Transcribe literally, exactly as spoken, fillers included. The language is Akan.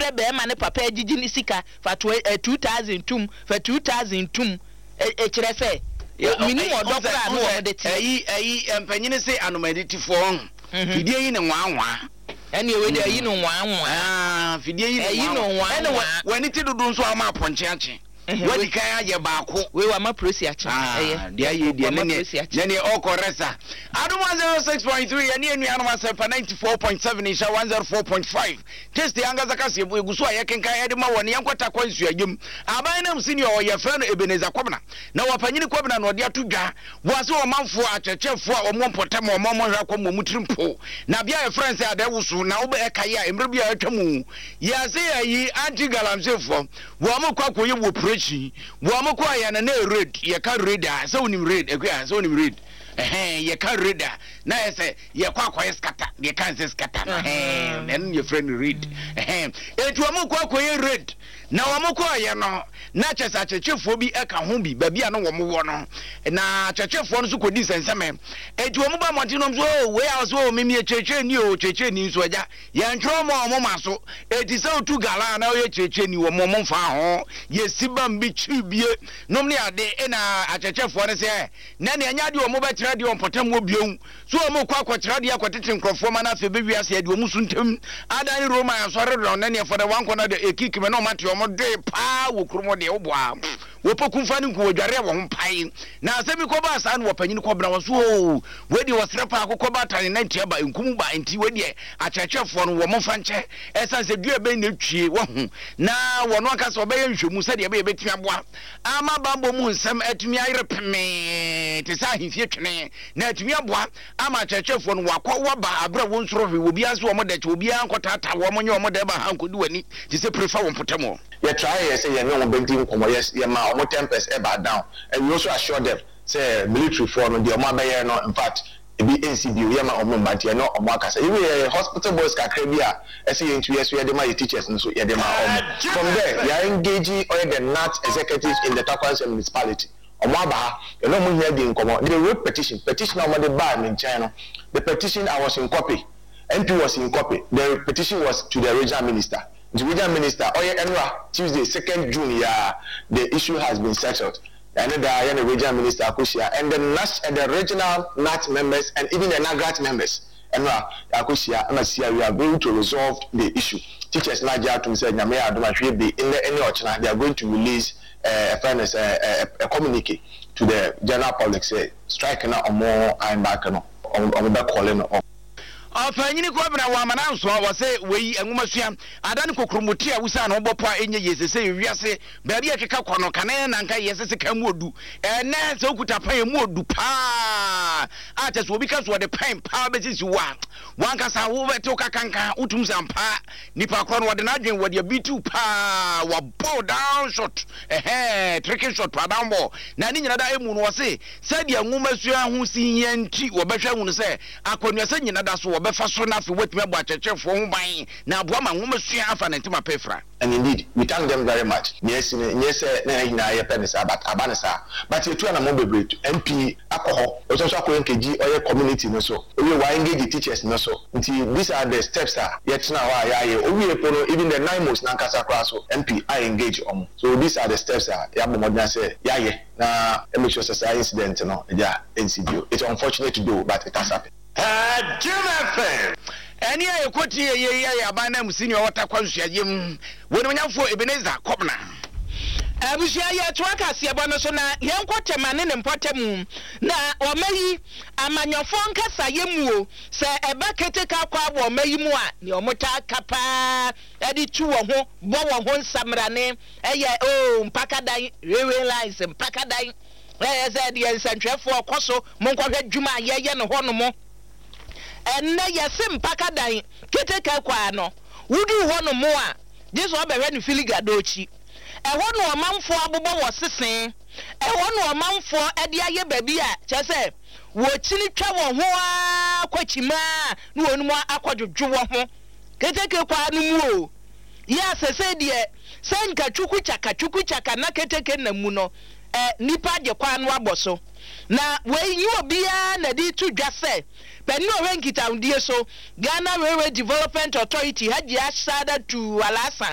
frɛ be ma ne papa agigi ni sika fa two thousand tum fa two thousand tum e kire sɛ minimum odokura no wo de ti ayi ayi empanyine se anomaditi fo fidie yi ne nwanwa ene we de ayi no nwanwa ah fidie yi ayi no nwanwa ene wani ti dudu nso ama ponche ache wadi kan aye baako we wa ma prosi ache eh dia ye dia ne ne ne o koresa aduma zero six point three ya ne enu anuma sepa ninety-four point seven isha one oh four point five test yanga zakase egusu aye kenkan ya de ma woni yankota kwansu agem aban nam senior o ye fra no Ebeneza Kwabena na wapanyini Kwabena no de atodwa wase o manfo achechefo a omo potem o momo hwa kwa momutrimpo na bia ye friends ade wusu na wo be ekaye a emre bia atwamu ya se ayi anti galamsefo wo mo kwa koye wo prechi wo mo kwa ya na na red ye ka red a se onim red ekwa se onim red eh ye ka red na ye se ye kwa kwa skata ye kan se skata eh nen ye friend red eh etu wo mo kwa koye red na wo mo kwa ye no na chesa chechefo bi eka ho bi ba bia no wo mo wo no na chechefo no so kodi senseme etu wo mo ba monti no so we a so mimi cheche ni o cheche ni so aja ye ntro mo mo maso eti se otu gala na o ye cheche ni wo mo mo fa ho ye sibam bi chibie nom ne ade na achechefo no se na ne anya de wo mo ba tira de wo potam wo biom so wo mo kwa kwa tira de akwatete nkrofo ma na fe be wiase de wo mu suntem adan roma asore do na ne for the one corner de ekiki me no mate wo mo de pa wo krumo de wo boa wo pokumfa ni nko dware wo ho pai na asemi ko ba sa no wapanyini Kwabena wo so wedi wo srepa akoko ba tane na ntia ba nkum ba nti wedi achechefo no wo mo fa nche esanse dua be na twie wo ho na wo no aka so be ye nhwemu se de be betimi aboa ama bambo mu nsem atumi ayre peme te sa hifie twene na atumi aboa ama achechefo no wakọ wo ba abra wo nsoro hwe obi aso wo mo de che obi ankotata wo mo nye wo mo de ba hankodi wani ti se prefer wo potamo ye try ye say ye no one bending komo yes ye ma omo tempers e ba down and we also assure them say military for no the omo abaye no in fact e be N C B ye ma omo mate no omo akasa even hospital boys kakra bi a e say ye ntu yes ye dem my teachers nso ye dem omo from there you are engaging all the N A T executives in the Takwase municipality omo aba you know mo here dey komo the road petition petition omo dey buy me in China the petition I was in copy M P was in copy the petition was to the regional minister. The regional minister, Oye Enra, Tuesday, second June, yeah, the issue has been settled. And then the regional minister, Akushia, and the N A T and the regional N A T members, and even the Nagat members, Enra, Akushia, and we are going to resolve the issue. Teachers, Nadia, to say, Namea, Adumashi, in the any option, they are going to release uh, a fairness, uh, a, a communique to the general public, say, striking out more, I'm back on the calling of. Afanyini Kwabena wa mananso wa se weyi enwumasua adane kokromoti a wusa na obopo a enye yesese wiase baabi akeka kono kane na nka yesese ka mu odu ene se okuta pan mu odu pa a tese obi ka so de pan pa besisi wa wanka sa wo beto kakanka utum sampa nipa kro no de na adwen wo de bitu pa wa bow down shot eh tricky shot pa down ball na ni nyina da emu no se se de enwumasua ho sinye nti wo behwa hu no se akonwa se nyina da so befa so na fe wetime abo achechefo ho ban na abo ma ho masua afa na ntima pefra. And indeed we thank them very much. Yes yes na hina ye penisa but abanisa but you two na mo bebre M P akoho o so so akoyen keji oye community no so we wa engage the teachers no so until these are the steps are yet now ya ye owi epono even the nine most na kasa class so M P I engage on so these are the steps are ya bo modern say ya ye na make sure say incident no ja N C B O. It's unfortunate to do but it has happened. Uh, Jim F M. Any a quote ye ye ya banam senior water quansium. When for Ebeneza Kwabena. Abusia ye twaka se bono so na yenkote mane ne mpotemu na omayi amanyofo nkasa yemuo se eba keteka kwa bo omayi mu a ne omota kapa edi tu wo ho bo wo ho nsamrane eye o mpakadan railway lines mpakadan eh ze de nsantwefo okoso monkwohwe dwuma ye ye ne ho no mo enne yese mpakadan keteka kwa no wudu ho no mo a jesu obehwe ne filiga dochi eho no omanfo abobo wo sesen eho no omanfo ede aye baby a chese wo chini twa wo ho a kwachima no onum akodwodwo wo ho keteke kwa no mu o ya sese de senka chuku chaka chuku chaka na keteke na mu no eh nipa de kwa no aboso na we yi obia na di tu dwase peni o wenkita ndie so Ghana Railway Development Authority haji asada to alasa